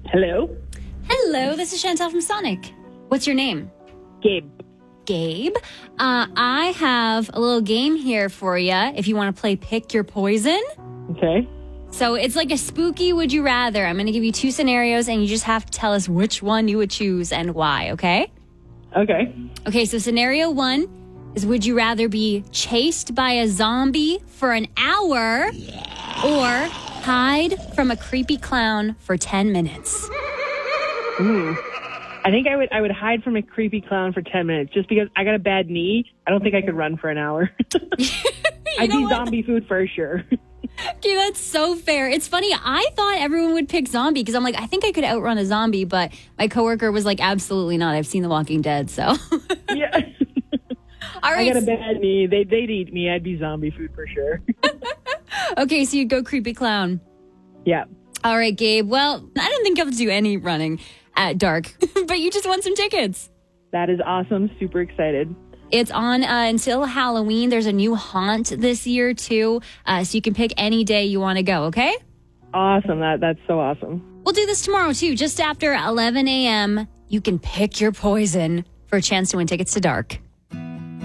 Hello? Hello, this is Chantel from Sonic. What's your name? Gabe. Gabe. I have a little game here for you if you want to play Pick Your Poison. Okay. So it's like a spooky would you rather. I'm going to give you 2 scenarios and you just have to tell us which one you would choose and why, okay? Okay. Okay, so scenario 1 is would you rather be chased by a zombie for an hour or hide from a creepy clown for 10 minutes? I think I would hide from a creepy clown for 10 minutes just because I got a bad knee. I don't think I could run for an hour. I'd be zombie food for sure. Okay, that's so fair. It's funny. I thought everyone would pick zombie because I'm like, I think I could outrun a zombie, but my coworker was like, absolutely not. I've seen The Walking Dead, so. Yeah. All right. I got a bad knee. They'd eat me. I'd be zombie food for sure. Okay, so you'd go creepy clown. Yeah. All right, Gabe. Well, I didn't think I would do any running at dark, but you just won some tickets. That is awesome. Super excited. It's on until Halloween. There's a new haunt this year, too, so you can pick any day you want to go, okay? Awesome. That's so awesome. We'll do this tomorrow, too. Just after 11 a.m., you can pick your poison for a chance to win tickets to Dark.